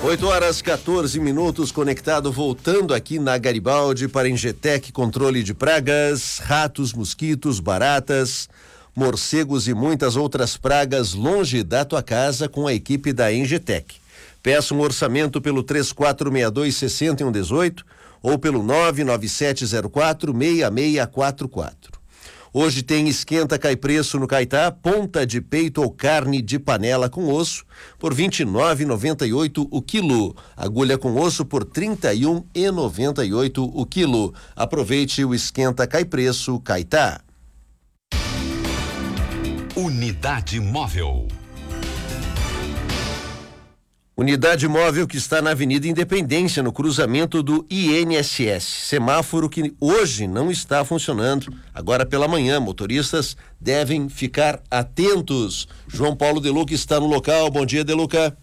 8h14, conectado, voltando aqui na Garibaldi para Ingetec Controle de Pragas, ratos, mosquitos, baratas, morcegos e muitas outras pragas longe da tua casa com a equipe da Ingetec. Peça um orçamento pelo 3462-6118 ou pelo 99704-6644. Hoje tem esquenta cai preço no Caetá, ponta de peito ou carne de panela com osso por R$ 29,98 o quilo. Agulha com osso por R$ 31,98 o quilo. Aproveite o esquenta cai preço Caetá. Unidade Móvel. Unidade móvel que está na Avenida Independência, no cruzamento do INSS. Semáforo que hoje não está funcionando. Agora pela manhã, motoristas devem ficar atentos. João Paulo De Luca está no local. Bom dia, De Luca.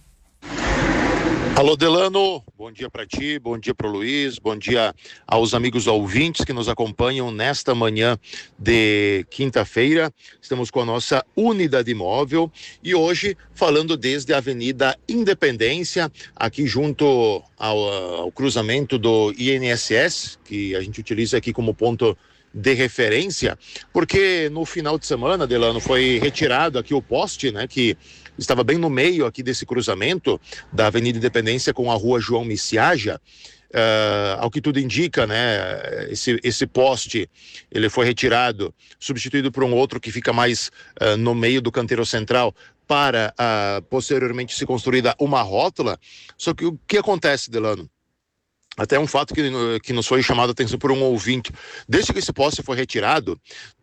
Alô, Delano, bom dia para ti, bom dia para o Luiz, bom dia aos amigos ouvintes que nos acompanham nesta manhã de quinta-feira. Estamos com a nossa unidade móvel e hoje falando desde a Avenida Independência, aqui junto ao cruzamento do INSS, que a gente utiliza aqui como ponto de referência, porque no final de semana, Delano, foi retirado aqui o poste, né, que estava bem no meio aqui desse cruzamento da Avenida Independência com a Rua João Miciaja. Ao que tudo indica, né, esse poste, ele foi retirado, substituído por um outro que fica mais no meio do canteiro central, para posteriormente ser construída uma rótula. Só que o que acontece, Delano? Até um fato que nos foi chamado a atenção por um ouvinte. Desde que esse poste foi retirado,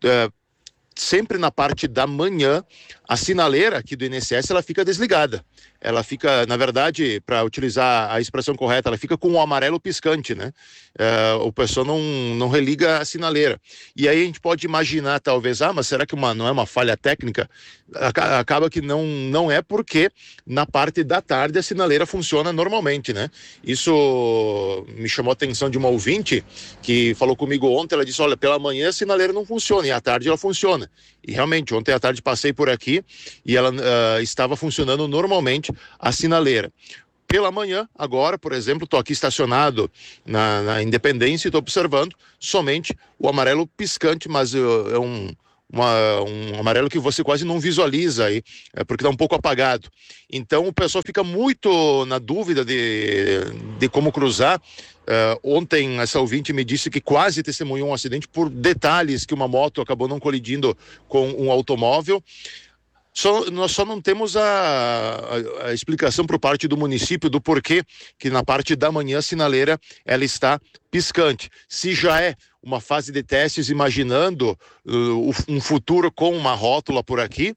sempre na parte da manhã, a sinaleira aqui do INSS, ela fica desligada. Ela fica, na verdade, para utilizar a expressão correta, ela fica com o amarelo piscante, né? O pessoal não religa a sinaleira. E aí a gente pode imaginar, talvez, mas será que não é uma falha técnica? Acaba que não é, porque na parte da tarde a sinaleira funciona normalmente, né? Isso me chamou a atenção de uma ouvinte que falou comigo ontem. Ela disse, olha, pela manhã a sinaleira não funciona e à tarde ela funciona. E realmente, ontem à tarde passei por aqui e ela estava funcionando normalmente a sinaleira. Pela manhã, agora, por exemplo, estou aqui estacionado na Independência e estou observando somente o amarelo piscante, mas é um amarelo que você quase não visualiza aí, porque está um pouco apagado. Então o pessoal fica muito na dúvida de como cruzar. Ontem essa ouvinte me disse que quase testemunhou um acidente por detalhes, que uma moto acabou não colidindo com um automóvel. Nós só não temos a explicação por parte do município do porquê que na parte da manhã a sinaleira ela está piscante. Se já é uma fase de testes, imaginando um futuro com uma rótula por aqui,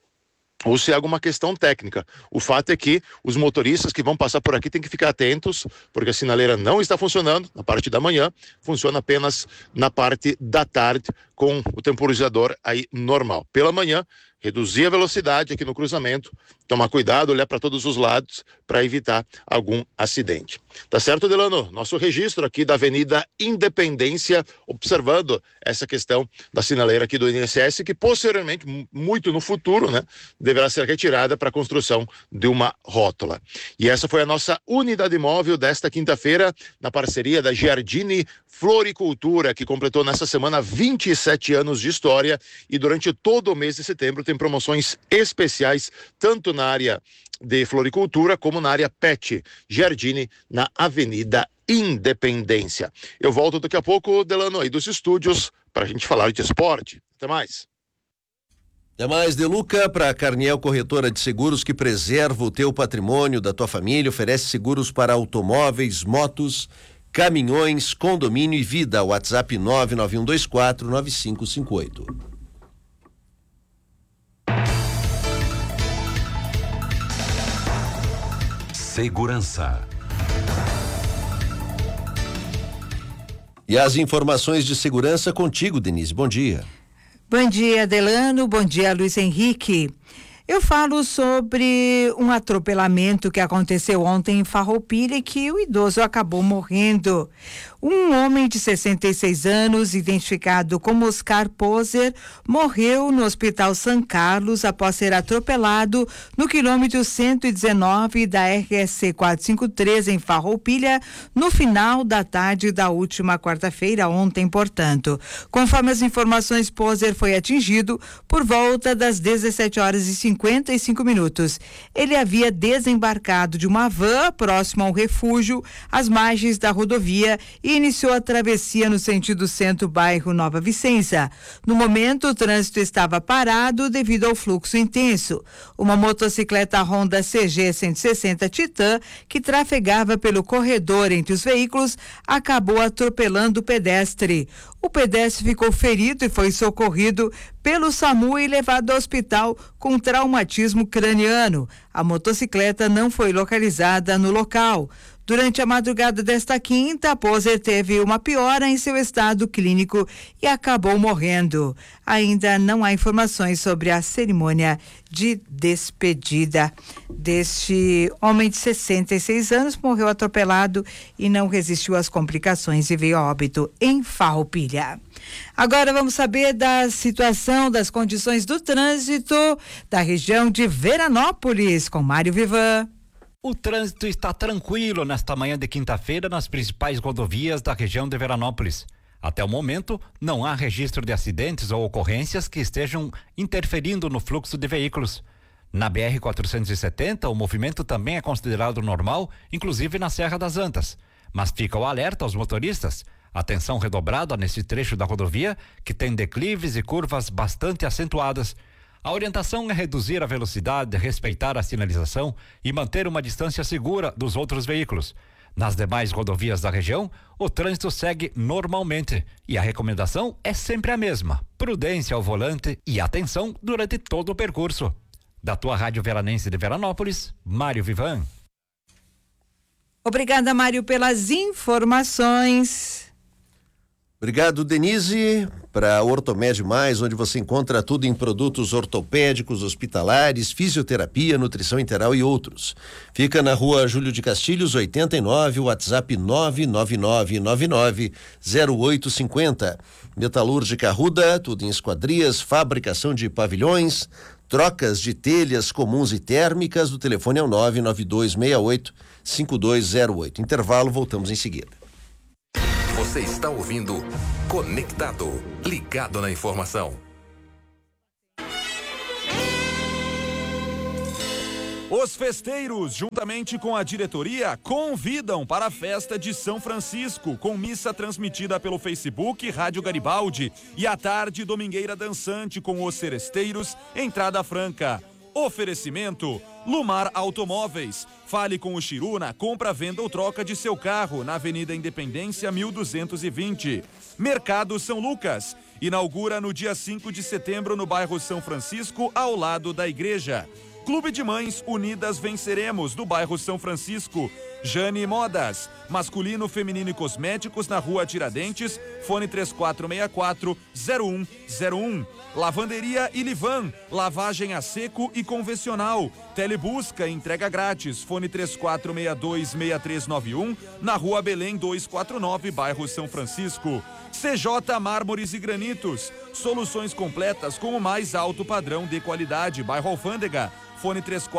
ou se é alguma questão técnica. O fato é que os motoristas que vão passar por aqui têm que ficar atentos, porque a sinaleira não está funcionando na parte da manhã, funciona apenas na parte da tarde, com o temporizador aí normal. Pela manhã, reduzir a velocidade aqui no cruzamento, tomar cuidado, olhar para todos os lados para evitar algum acidente. Tá certo, Delano? Nosso registro aqui da Avenida Independência, observando essa questão da sinaleira aqui do INSS, que posteriormente, muito no futuro, né, deverá ser retirada para a construção de uma rótula. E essa foi a nossa unidade móvel desta quinta-feira, na parceria da Giardini Floricultura, que completou nessa semana 27 anos de história, e durante todo o mês de setembro tem promoções especiais, tanto na área de floricultura como na área pet. Giardini, na Avenida Independência. Eu volto daqui a pouco, Delano, aí dos estúdios, para a gente falar de esporte. Até mais. Até mais, De Luca. Para Carniel Corretora de Seguros, que preserva o teu patrimônio da tua família, oferece seguros para automóveis, motos, caminhões, condomínio e vida. WhatsApp 991249558. Segurança. E as informações de segurança contigo, Denise. Bom dia. Bom dia, Delano. Bom dia, Luiz Henrique. Eu falo sobre um atropelamento que aconteceu ontem em Farroupilha e que o idoso acabou morrendo. Um homem de 66 anos, identificado como Oscar Poser, morreu no Hospital São Carlos após ser atropelado no quilômetro 119 da RSC 453 em Farroupilha, no final da tarde da última quarta-feira, ontem, portanto. Conforme as informações, Poser foi atingido por volta das 17h55. Ele havia desembarcado de uma van próximo ao refúgio, às margens da rodovia, e iniciou a travessia no sentido centro-bairro Nova Vicência. No momento, o trânsito estava parado devido ao fluxo intenso. Uma motocicleta Honda CG 160 Titan, que trafegava pelo corredor entre os veículos, acabou atropelando o pedestre. O pedestre ficou ferido e foi socorrido pelo SAMU e levado ao hospital com traumatismo craniano. A motocicleta não foi localizada no local. Durante a madrugada desta quinta, Poser teve uma piora em seu estado clínico e acabou morrendo. Ainda não há informações sobre a cerimônia de despedida deste homem de 66 anos, morreu atropelado e não resistiu às complicações e veio a óbito em Farroupilha. Agora vamos saber da situação, das condições do trânsito da região de Veranópolis, com Mário Vivan. O trânsito está tranquilo nesta manhã de quinta-feira nas principais rodovias da região de Veranópolis. Até o momento, não há registro de acidentes ou ocorrências que estejam interferindo no fluxo de veículos. Na BR-470, o movimento também é considerado normal, inclusive na Serra das Antas. Mas fica o alerta aos motoristas. Atenção redobrada nesse trecho da rodovia, que tem declives e curvas bastante acentuadas. A orientação é reduzir a velocidade, respeitar a sinalização e manter uma distância segura dos outros veículos. Nas demais rodovias da região, o trânsito segue normalmente e a recomendação é sempre a mesma: prudência ao volante e atenção durante todo o percurso. Da tua Rádio Veranense de Veranópolis, Mário Vivan. Obrigada, Mário, pelas informações. Obrigado, Denise. Para Ortomed Mais, onde você encontra tudo em produtos ortopédicos, hospitalares, fisioterapia, nutrição interal e outros. Fica na Rua Júlio de Castilhos, 89, WhatsApp 999990850. Metalúrgica Arruda, tudo em esquadrias, fabricação de pavilhões, trocas de telhas comuns e térmicas. O telefone é o 99268-5208. Intervalo, voltamos em seguida. Você está ouvindo Conectado, ligado na informação. Os festeiros, juntamente com a diretoria, convidam para a festa de São Francisco, com missa transmitida pelo Facebook Rádio Garibaldi e à tarde domingueira dançante com os seresteiros, entrada franca. Oferecimento: Lumar Automóveis. Fale com o Chiru na compra, venda ou troca de seu carro na Avenida Independência 1220. Mercado São Lucas. Inaugura no dia 5 de setembro no bairro São Francisco, ao lado da igreja. Clube de Mães Unidas Venceremos, do bairro São Francisco. Jane Modas, masculino, feminino e cosméticos, na Rua Tiradentes, fone 3464-0101. Lavanderia Ilivan, lavagem a seco e convencional. Telebusca, entrega grátis, fone 3462-6391, na Rua Belém 249, bairro São Francisco. CJ Mármores e Granitos, soluções completas com o mais alto padrão de qualidade, bairro Alfândega, fone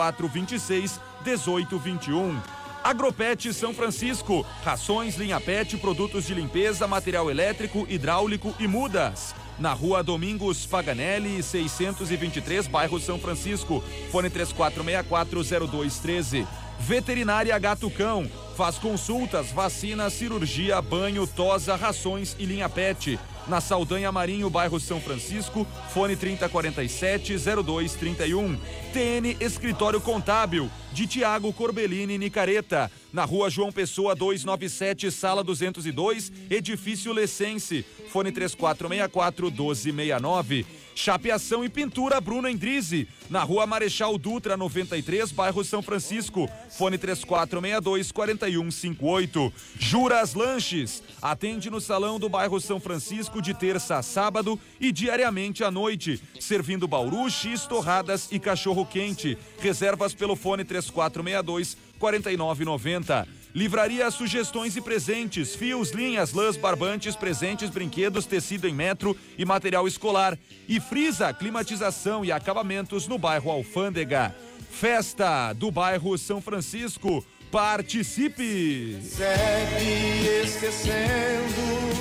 3426-1821. Agropet São Francisco, rações, linha pet, produtos de limpeza, material elétrico, hidráulico e mudas. Na Rua Domingos Paganelli, 623, bairro São Francisco, fone 3464-0213. Veterinária Gato Cão, faz consultas, vacina, cirurgia, banho, tosa, rações e linha pet. Na Saldanha Marinho, bairro São Francisco, fone 3047-0231. TN Escritório Contábil, de Tiago Corbellini Nicareta, na Rua João Pessoa 297, sala 202, edifício Lessense, fone 3464-1269. Chapeação e pintura Bruno Endrizi, na Rua Marechal Dutra 93, bairro São Francisco, fone 3462-4158. Juras Lanches, atende no salão do bairro São Francisco de terça a sábado e diariamente à noite, servindo bauru, x, torradas e cachorro quente. Reservas pelo fone 3462-4990. Livraria Sugestões e Presentes, fios, linhas, lãs, barbantes, presentes, brinquedos, tecido em metro e material escolar. E Frisa, climatização e acabamentos no bairro Alfândega. Festa do bairro São Francisco. Participe! Segue esquecendo.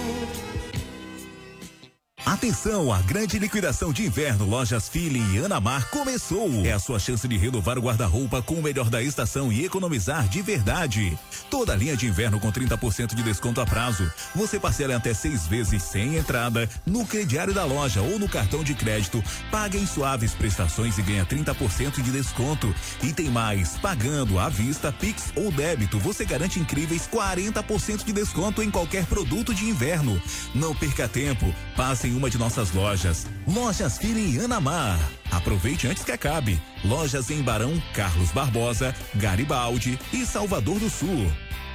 Atenção, a grande liquidação de inverno Lojas Fili e Anamar começou. É a sua chance de renovar o guarda-roupa com o melhor da estação e economizar de verdade. Toda a linha de inverno com 30% de desconto a prazo. Você parcela em até 6 vezes sem entrada no crediário da loja ou no cartão de crédito. Paga em suaves prestações e ganha 30% de desconto. E tem mais, pagando à vista, Pix ou débito, você garante incríveis 40% de desconto em qualquer produto de inverno. Não perca tempo, passe em uma de nossas lojas. Lojas Fili e Anamar. Aproveite antes que acabe. Lojas em Barão, Carlos Barbosa, Garibaldi e Salvador do Sul.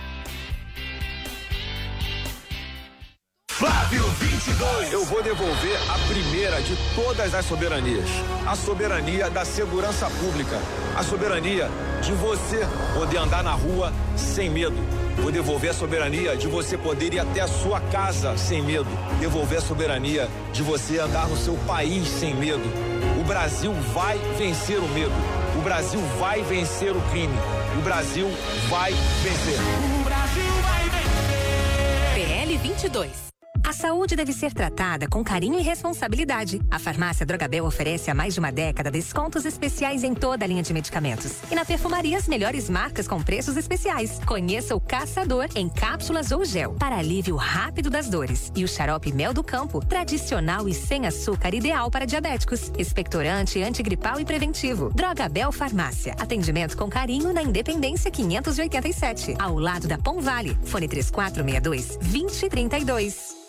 Flávio 22. Eu vou devolver a primeira de todas as soberanias. A soberania da segurança pública. A soberania de você poder andar na rua sem medo. Vou devolver a soberania de você poder ir até a sua casa sem medo. Devolver a soberania de você andar no seu país sem medo. O Brasil vai vencer o medo. O Brasil vai vencer o crime. O Brasil vai vencer. O Brasil vai vencer. PL 22. A saúde deve ser tratada com carinho e responsabilidade. A farmácia Drogabel oferece há mais de uma década descontos especiais em toda a linha de medicamentos. E na perfumaria, as melhores marcas com preços especiais. Conheça o Caçador em cápsulas ou gel, para alívio rápido das dores. E o xarope Mel do Campo, tradicional e sem açúcar, ideal para diabéticos. Expectorante, antigripal e preventivo. Drogabel Farmácia. Atendimento com carinho na Independência 587, ao lado da Pom Vale. Fone 3462-2032.